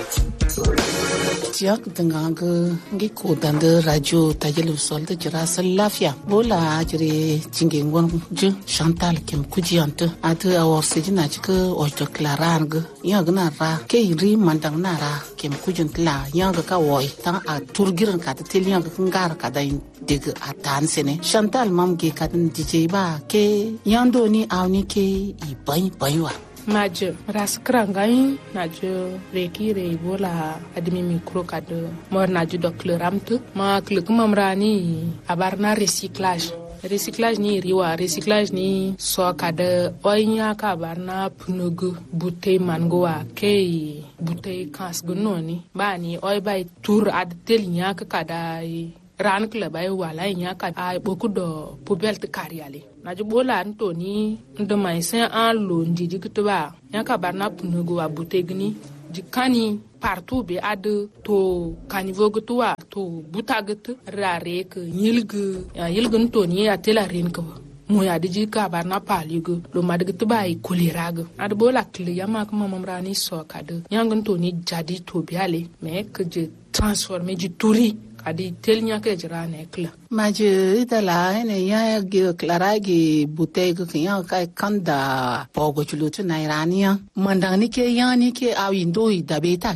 Tiyak dengan ngi kodan da radio tajelu sol da jira sal lafiya bola jire jingin wan ju Chantal kem kujiyanta atu awor sejina cika ojo klaran ga yagna ra ke ri mandang nara kem kujun tla yaga ka woi tan a turgiran ka tel yaga ngar ka da dig atan sene Chantal mam ge ka din DJ ba ke yando ni awni ke I bai wa Majo raskrangai najo reki bola admi micro kado mor najo docteur amtu ma kluk mamrani abarna recyclage ni riwa recyclage ni so kada oinya ka barna punugu butei mangoa ke butei kas gunoni bani oi bai tur ad telnya ka kada ran kla bai wala nya ka ai boku do poubelle te kariale najo bola antoni ndo mai sen an londi dikutba nya ka barna punugu a butegni dikani partout be ad to kanivogutwa to butagut rare ke yilgun to ni atela rin ko moya diji ka barna paligo lo madgut bai koleraga ad bola kli yama kuma mamrani so kadu yangun to ni jadi to biale me ke je transformer du turi adi telnya ke jira ne kla maje itala ene ya ge klara ge butey ko ya kai kanda pogo chulutu na irania mandang ni ke yani ke awindo idabeta